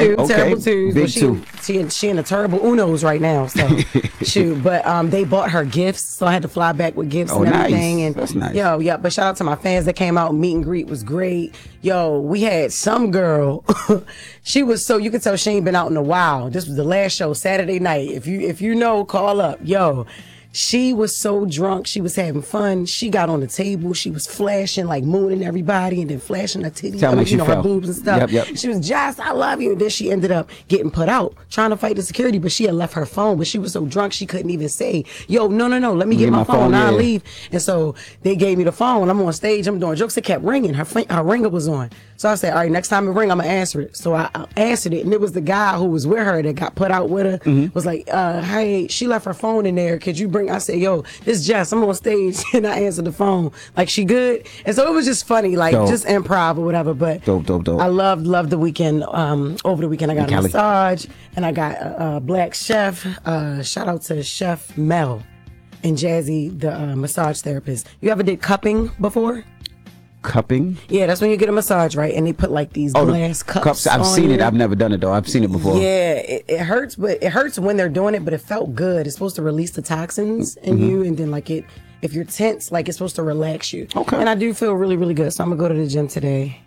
two. Okay. Terrible twos. Big But she in the terrible Unos right now. So shoot. But they bought her gifts, so I had to fly back with gifts and everything. Nice. And that's nice. Yo, yeah. But shout out to my fans that came out. Meet and greet was great. Yo, we had some girl. She was so you could tell she ain't been out in a while. This was the last show, Saturday night. If you know, call up. Yo. She was so drunk. She was having fun. She got on the table. She was flashing, like mooning everybody and then flashing her titties, her boobs and stuff. Yep. She was just, I love you. And then she ended up getting put out, trying to fight the security, but she had left her phone. But she was so drunk, she couldn't even say, yo, no, let me get my phone. I'll leave. And so they gave me the phone. I'm on stage. I'm doing jokes. It kept ringing. Her ringer was on. So I said, all right, next time it ring, I'm going to answer it. So I answered it. And it was the guy who was with her that got put out with her. Was like, hey, she left her phone in there. Could you bring, I said, yo, this is Jess. I'm on stage. And I answered the phone. Like, she good? And so it was just funny, like just improv or whatever. But dope. I loved the weekend. Over the weekend, I got a massage and I got a black chef. Shout out to Chef Mel and Jazzy, the massage therapist. You ever did cupping before? Cupping? Yeah, that's when you get a massage, right? And they put like these glass cups. I've seen it. I've never done it though. I've seen it before. Yeah, it hurts, but it hurts when they're doing it, but it felt good. It's supposed to release the toxins in you, and then like if you're tense, like it's supposed to relax you. Okay. And I do feel really, really good. So I'm gonna go to the gym today.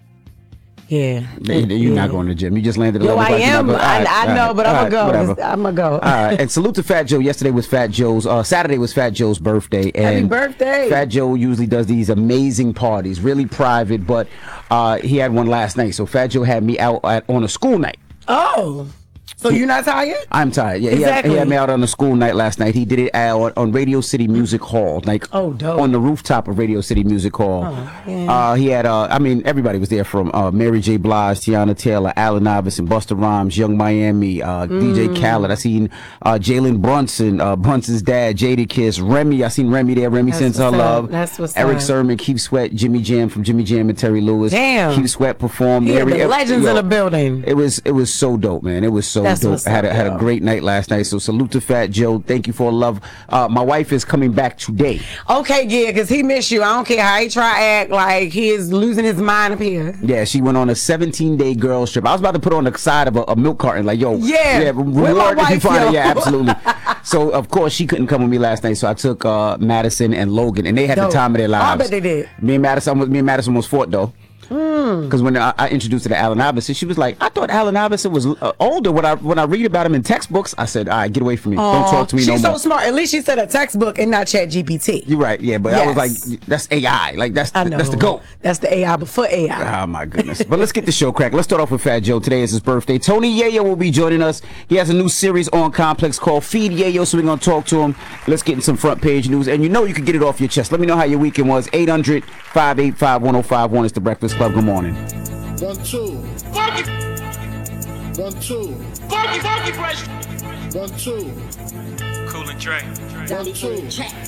Yeah. You're not going to the gym. You just landed. Yo, I am. I know, but I'm gonna go. I'm gonna go. All right. And salute to Fat Joe. Yesterday was Fat Joe's. Saturday was Fat Joe's birthday. And happy birthday! Fat Joe usually does these amazing parties, really private. But he had one last night. So Fat Joe had me out on a school night. Oh. So you're not tired? I'm tired. Yeah, exactly. He had me out on a school night last night. He did it on Radio City Music Hall, like dope. On the rooftop of Radio City Music Hall. He had, everybody was there from Mary J. Blige, Tiana Taylor, Allen Iverson, Busta Rhymes, Young Miami, DJ Khaled. I seen Jalen Brunson, Brunson's dad, Jadakiss, Remy. I seen Remy there. Remy Sends Her Love. That's what's Eric Sermon, Keith Sweat, Jimmy Jam from Jimmy Jam and Terry Lewis. Damn. Keith Sweat performed. Yeah, the legends in the building. It was so dope, man. It was so dope. I had a great night last night. So salute to Fat Joe. Thank you for love. My wife is coming back today. Okay, yeah, because he missed you. I don't care how he try to act like he is losing his mind up here. Yeah, she went on a 17-day girls trip. I was about to put on the side of a milk carton, like, yo, where my wife, yo? Yeah, absolutely. So of course she couldn't come with me last night. So I took Madison and Logan, and they had the time of their lives. I bet they did. Me and Madison almost fought though. Because when I introduced her to Allen Iverson, she was like, I thought Allen Iverson was older. When I read about him in textbooks, I said, all right, get away from me. Don't talk to me no more. She's so smart. At least she said a textbook and not ChatGPT. You're right, yeah, but I was like, that's AI. Like, that's the GOAT. That's the AI, but for AI. Oh, my goodness. But let's get the show cracked. Let's start off with Fat Joe. Today is his birthday. Tony Yayo will be joining us. He has a new series on Complex called Feed Yayo, so we're going to talk to him. Let's get in some front page news. And you can get it off your chest. Let me know how your weekend was. 800-585-1051 is the Breakfast Club. Good morning. 1, 2. Funky. 1, 2. Funky fresh. 1, 2. Cool and Dre. 1, 2.